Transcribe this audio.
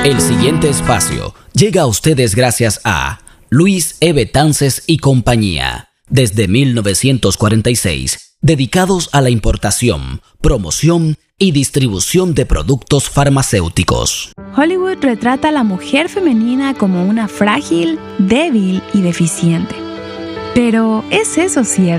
El siguiente espacio llega a ustedes gracias a Luis E. Betances y compañía, desde 1946, dedicados a la importación, promoción y distribución de productos farmacéuticos. Hollywood retrata a la mujer femenina como una frágil, débil y deficiente. Pero ¿es eso cierto?